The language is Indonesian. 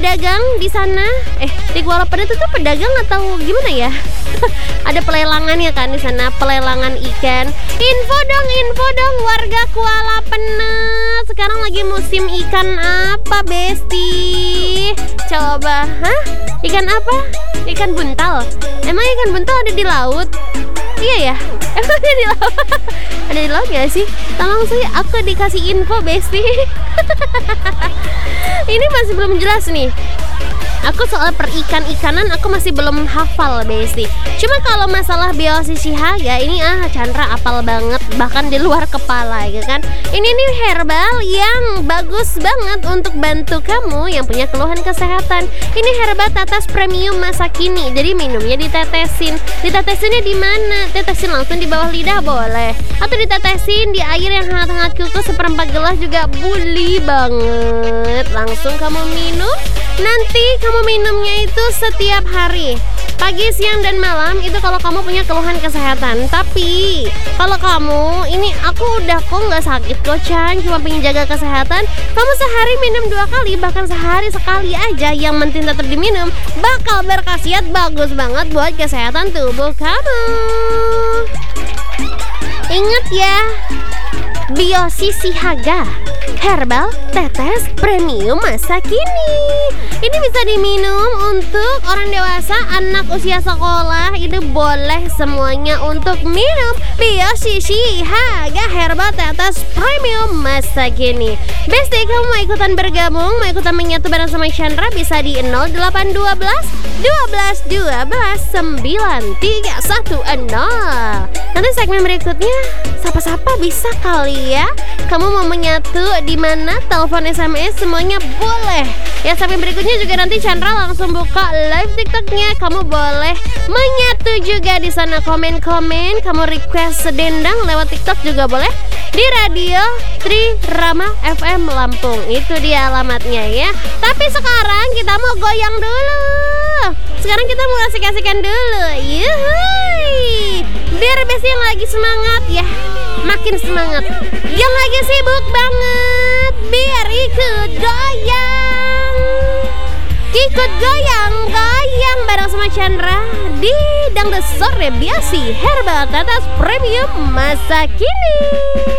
pedagang di sana. Di Kuala Penat itu pedagang atau gimana ya? Ada pelelangannya kan di sana, pelelangan ikan. Info dong warga Kuala Penat. Sekarang lagi musim ikan apa, Besti? Coba, ikan apa? Ikan buntal. Emang ikan buntal ada di laut? Iya ya? Emang ada di laut? Ada di laut gak sih? Tolong sih aku dikasih info, Besti. Ini masih belum jelas nih. Aku soal perikan-ikanan aku masih belum hafal, Besti. Cuma kalau masalah biosi Sihaga ini Chandra apal banget, bahkan di luar kepala ya kan. Ini nih herbal yang bagus banget untuk bantu kamu yang punya keluhan kesehatan. Ini herbal tetes premium masa kini. Jadi minumnya ditetesin. Ditetesinnya di mana? Tetesin langsung di bawah lidah boleh, atau ditetesin di air yang hangat-hangat kukus seperempat gelas juga boleh banget. Langsung kamu minum. Nanti kamu minumnya itu setiap hari, pagi, siang, dan malam. Itu kalau kamu punya keluhan kesehatan. Tapi kalau kamu, ini aku udah kok nggak sakit kok, Chan, cuma pengen jaga kesehatan. Kamu sehari minum 2 kali, bahkan sehari sekali aja, yang penting tetap diminum, bakal berkhasiat bagus banget buat kesehatan tubuh kamu. Ingat ya, biosi Sihaga herbal tetes premium masa kini. Ini bisa diminum untuk orang dewasa, anak usia sekolah. Ini boleh semuanya untuk minum biosi Sihaga herbal tetes premium masa kini. Besti, kamu mau ikutan bergabung, mau ikutan menyatu bareng sama Chandra, bisa di 0812 12 12 9310. Nanti segmen berikutnya sapa-sapa bisa kali ya. Kamu mau menyatu di mana? Telepon, SMS, semuanya boleh. Ya, segmen berikutnya juga nanti Chandra langsung buka live TikToknya. Kamu boleh menyatu juga di sana, komen-komen. Kamu request sedendang lewat TikTok juga boleh. Di Radio Tri Rama FM Lampung. Itu dia alamatnya ya. Tapi sekarang kita mau goyang dulu. Sekarang kita mau asik-asikan dulu. Yuhuy. Biar Besti yang lagi semangat ya makin semangat, yang lagi sibuk banget biar ikut goyang. Ikut goyang bareng sama Chandra di Dangdut Sore Biosi Herbal Tetes Premium masa kini.